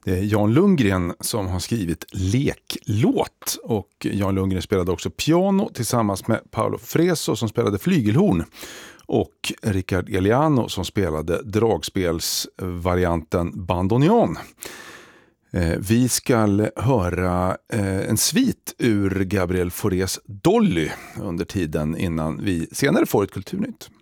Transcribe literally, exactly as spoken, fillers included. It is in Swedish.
Det är Jan Lundgren som har skrivit Leklåt, och Jan Lundgren spelade också piano tillsammans med Paolo Freso som spelade flygelhorn och Richard Galliano som spelade dragspelsvarianten bandoneon. Vi ska höra en svit ur Gabriel Faurés Dolly under tiden innan vi senare får ett kulturnytt.